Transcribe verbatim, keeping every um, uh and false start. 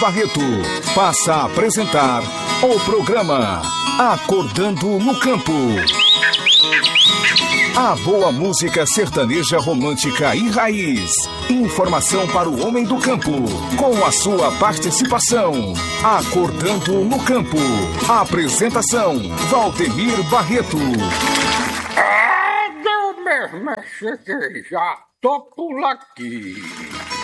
Barreto passa a apresentar o programa Acordando no Campo. A boa música sertaneja romântica e raiz. Informação para o homem do campo, com a sua participação. Acordando no Campo. Apresentação, Valdemir Barreto. É, eu mesmo cheguei já, tô por aqui.